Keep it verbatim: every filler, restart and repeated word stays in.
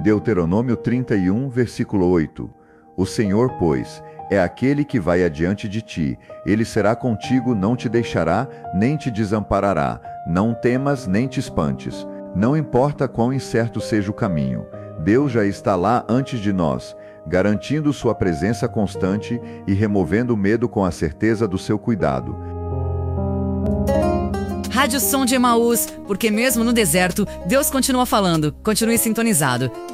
Deuteronômio trinta e um, versículo oito. O Senhor, pois, é aquele que vai adiante de ti. Ele será contigo, não te deixará, nem te desamparará. Não temas, nem te espantes. Não importa quão incerto seja o caminho. Deus já está lá antes de nós, garantindo sua presença constante e removendo o medo com a certeza do seu cuidado. Rádio Som de Emaús, porque mesmo no deserto, Deus continua falando. Continue sintonizado.